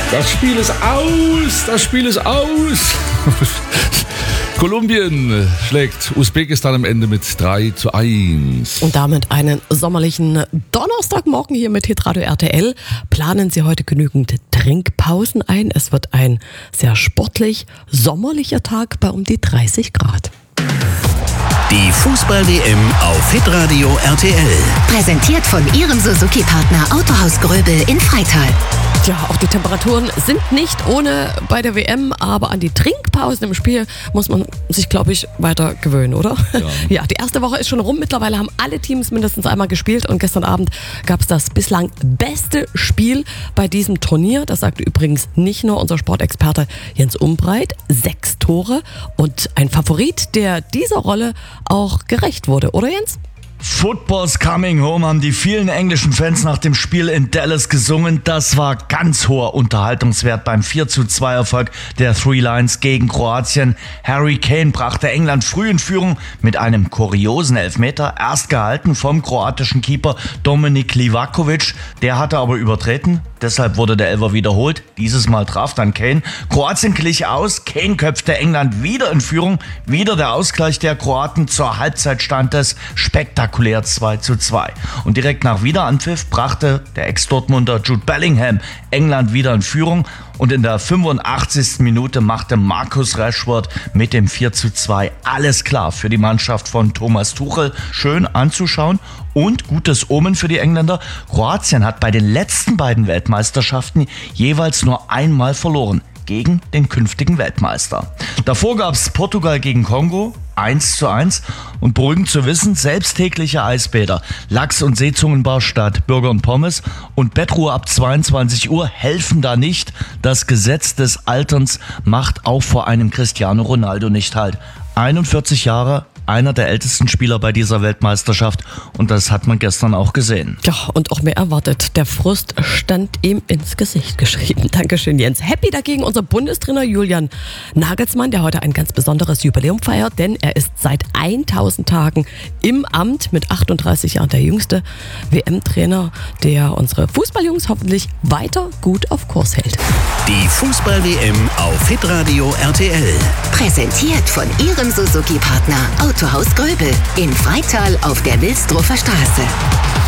Das Spiel ist aus! Das Spiel ist aus! Kolumbien schlägt Usbekistan am Ende mit 3:1. Und damit einen sommerlichen Donnerstagmorgen hier mit Hitradio RTL. Planen Sie heute genügend Trinkpausen ein. Es wird ein sehr sportlich sommerlicher Tag bei um die 30 Grad. Die Fußball-WM auf Hitradio RTL. Präsentiert von Ihrem Suzuki-Partner Autohaus Gröbel in Freital. Tja, auch die Temperaturen sind nicht ohne bei der WM, aber an die Trinkpausen im Spiel muss man sich, glaube ich, weiter gewöhnen, oder? Ja, die erste Woche ist schon rum. Mittlerweile haben alle Teams mindestens einmal gespielt und gestern Abend gab es das bislang beste Spiel bei diesem Turnier. Das sagte übrigens nicht nur unser Sportexperte Jens Umbreit. 6 Tore und ein Favorit, der dieser Rolle auch gerecht wurde, oder Jens? Football's coming home haben die vielen englischen Fans nach dem Spiel in Dallas gesungen. Das war ganz hoher Unterhaltungswert beim 4:2 Erfolg der Three Lions gegen Kroatien. Harry Kane brachte England früh in Führung mit einem kuriosen Elfmeter, erst gehalten vom kroatischen Keeper Dominik Livakovic. Der hatte aber übertreten, deshalb wurde der Elfer wiederholt. Dieses Mal traf dann Kane. Kroatien glich aus, Kane köpfte England wieder in Führung. Wieder der Ausgleich der Kroaten, zur Halbzeit stand es spektakulär 2:2. Und direkt nach Wiederanpfiff brachte der Ex-Dortmunder Jude Bellingham England wieder in Führung. Und in der 85. Minute machte Marcus Rashford mit dem 4:2 alles klar für die Mannschaft von Thomas Tuchel. Schön anzuschauen und gutes Omen für die Engländer. Kroatien hat bei den letzten beiden Weltmeisterschaften jeweils nur einmal verloren gegen den künftigen Weltmeister. Davor gab es Portugal gegen Kongo 1:1 und beruhigend zu wissen, selbst tägliche Eisbäder, Lachs- und Seezungenbar statt Burger und Pommes und Bettruhe ab 22 Uhr helfen da nicht. Das Gesetz des Alterns macht auch vor einem Cristiano Ronaldo nicht halt. 41 Jahre, einer der ältesten Spieler bei dieser Weltmeisterschaft und das hat man gestern auch gesehen. Ja, und auch mehr erwartet. Der Frust stand ihm ins Gesicht geschrieben. Dankeschön, Jens. Happy dagegen unser Bundestrainer Julian Nagelsmann, der heute ein ganz besonderes Jubiläum feiert, denn er ist seit 1000 Tagen im Amt, mit 38 Jahren der jüngste WM-Trainer, der unsere Fußballjungs hoffentlich weiter gut auf Kurs hält. Die Fußball-WM auf Hitradio RTL. Präsentiert von Ihrem Suzuki-Partner Autohaus Gröbel in Freital auf der Wilsdruffer Straße.